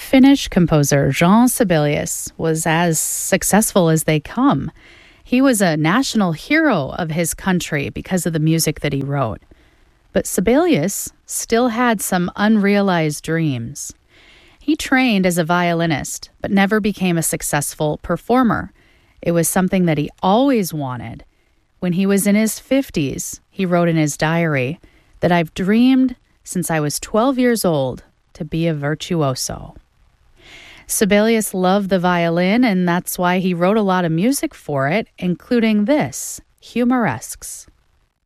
Finnish composer Jean Sibelius was as successful as they come. He was a national hero of his country because of the music that he wrote. But Sibelius still had some unrealized dreams. He trained as a violinist, but never became a successful performer. It was something that he always wanted. When he was in his 50s, he wrote in his diary that I've dreamed since I was 12 years old to be a virtuoso. Sibelius loved the violin, and that's why he wrote a lot of music for it, including this, Humoresques.